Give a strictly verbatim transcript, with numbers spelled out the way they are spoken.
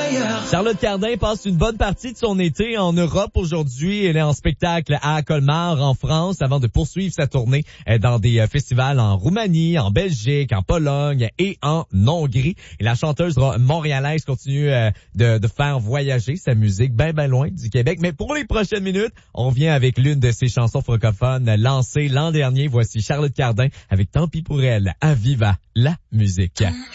Charlotte Cardin passe une bonne partie de son été en Europe aujourd'hui. Elle est en spectacle à Colmar, en France, avant de poursuivre sa tournée dans des festivals en Roumanie, en Belgique, en Pologne et en Hongrie. Et la chanteuse montréalaise continue de, de faire voyager sa musique bien, bien loin du Québec. Mais pour les prochaines minutes, on vient avec l'une de ses chansons francophones lancées l'an dernier. Voici Charlotte Cardin avec Tant pis pour elle, à Viva la musique.